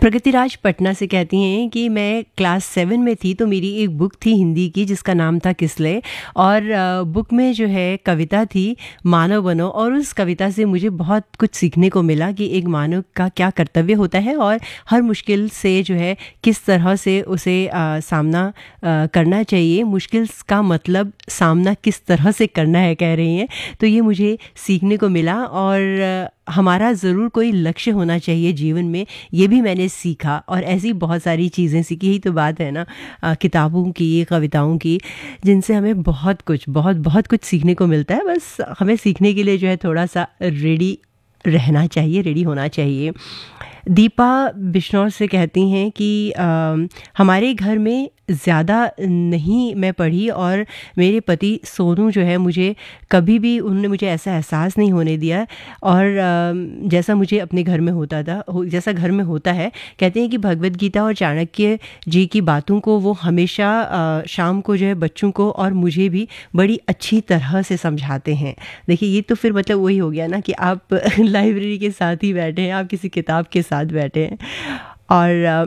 प्रगतिराज पटना से कहती हैं कि मैं क्लास 7 में थी तो मेरी एक बुक थी हिंदी की जिसका नाम था किसले। और बुक में जो है कविता थी मानव बनो, और उस कविता से मुझे बहुत कुछ सीखने को मिला कि एक मानव का क्या कर्तव्य होता है और हर मुश्किल से जो है किस तरह से उसे सामना करना चाहिए। मुश्किल का मतलब सामना किस तरह से करना है कह रही हैं, तो ये मुझे सीखने को मिला। और हमारा ज़रूर कोई लक्ष्य होना चाहिए जीवन में, ये भी मैंने सीखा। और ऐसी बहुत सारी चीज़ें सीखी। यही तो बात है ना किताबों की, कविताओं की, जिनसे हमें बहुत बहुत कुछ सीखने को मिलता है। बस हमें सीखने के लिए जो है थोड़ा सा रेडी रहना चाहिए, रेडी होना चाहिए। दीपा बिश्नौर से कहती हैं कि हमारे घर में ज़्यादा नहीं मैं पढ़ी और मेरे पति सोनू जो है मुझे कभी भी उन्होंने मुझे ऐसा एहसास नहीं होने दिया। और जैसा मुझे अपने घर में होता था जैसा घर में होता है। कहते हैं कि भगवद गीता और चाणक्य जी की बातों को वो हमेशा शाम को जो है बच्चों को और मुझे भी बड़ी अच्छी तरह से समझाते हैं। देखिए ये तो फिर मतलब वही हो गया ना कि आप लाइब्रेरी के साथ ही बैठे हैं, आप किसी किताब के साथ बैठे हैं। और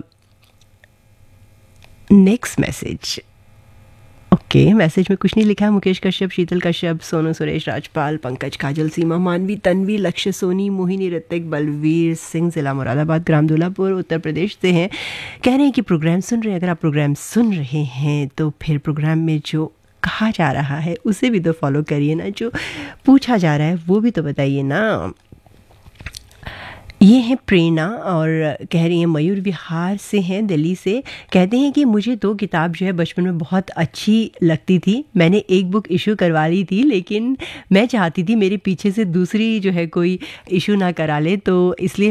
नेक्स्ट मैसेज, ओके मैसेज में कुछ नहीं लिखा है। मुकेश कश्यप, शीतल कश्यप, सोनू सुरेश, राजपाल, पंकज, काजल, सीमा, मानवी, तन्वी, लक्ष्य, सोनी, मोहिनी, ऋतिक, बलवीर सिंह, जिला मुरादाबाद, ग्राम दूल्हापुर, उत्तर प्रदेश से हैं। कह रहे हैं कि प्रोग्राम सुन रहे हैं। अगर आप प्रोग्राम सुन रहे हैं तो फिर प्रोग्राम में जो कहा जा रहा है उसे भी तो फॉलो करिए ना, जो पूछा जा रहा है वो भी तो बताइए ना। ये हैं प्रेरणा और कह रही हैं मयूर विहार से हैं, दिल्ली से। कहते हैं कि मुझे 2 किताब जो है बचपन में बहुत अच्छी लगती थी। मैंने एक बुक इशू करवा ली थी, लेकिन मैं चाहती थी मेरे पीछे से दूसरी जो है कोई इशू ना करा ले, तो इसलिए